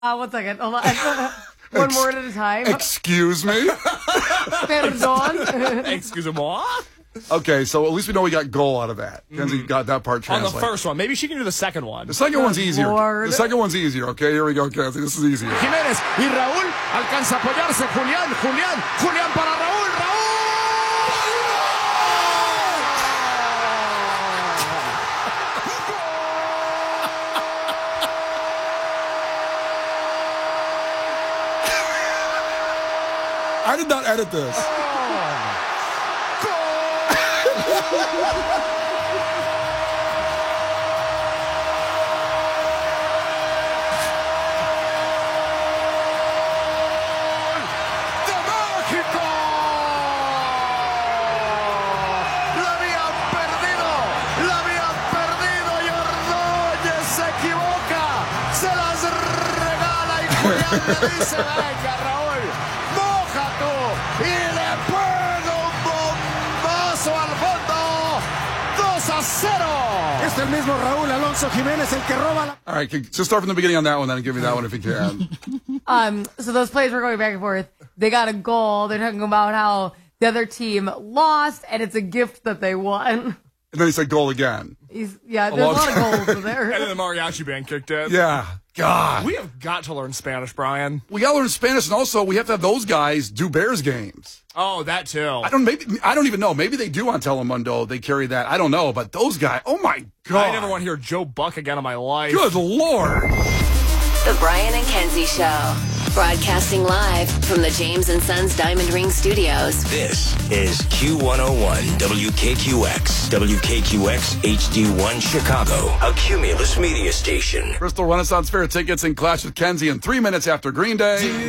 1 second. Hold on. One word at a time. Excuse me? Perdón. Excuse-moi? Okay, so at least we know we got goal out of that. Kenzie got that part On translated. the first one. Maybe she can do the second one. The second one's easier. Lord. The second one's easier, okay? Here we go, Kenzie. This is easier. Jiménez y Raúl alcanza a apoyarse. Julián para Raúl. I did not edit this. La habían perdido y Ordóñez se equivoca. Se las regala y Julián le dice, venga Raúl, moja tú. Y le pega un bombazo al fondo. 2-0. Es el mismo Raúl Alonso Jiménez el que roba la... All right, just start from the beginning on that one, then give me that one if you can. So those plays were going back and forth. They got a goal. They're talking about how the other team lost, and it's a gift that they won. And then he said goal again. There's a lot of goals in there. And then the mariachi band kicked in. Yeah. God. We have got to learn Spanish, Brian. We got to learn Spanish, and also we have to have those guys do Bears games. Oh, that too. I don't even know. Maybe they do on Telemundo. They carry that. I don't know. But those guys, oh my God. I never want to hear Joe Buck again in my life. Good Lord. The Brian and Kenzie Show. Broadcasting live from the James & Sons Diamond Ring Studios. This is Q101 WKQX. WKQX HD1 Chicago. A Cumulus media station. Bristol Renaissance Fair tickets and Clash with Kenzie in 3 minutes after Green Day.